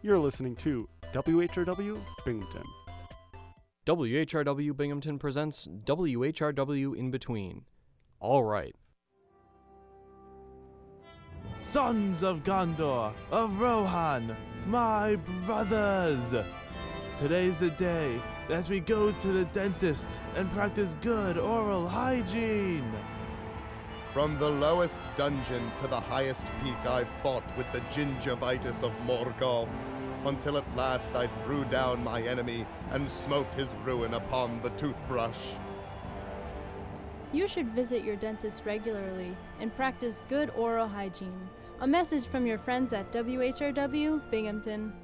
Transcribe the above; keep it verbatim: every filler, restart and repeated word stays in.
You're listening to W H R W Binghamton. W H R W Binghamton presents W H R W In Between. All right. Sons of Gondor, of Rohan, my brothers! Today's the day that we go to the dentist and practice good oral hygiene. From the lowest dungeon to the highest peak, I fought with the gingivitis of Morgoth, until at last I threw down my enemy and smote his ruin upon the toothbrush. You should visit your dentist regularly and practice good oral hygiene. A message from your friends at W H R W Binghamton.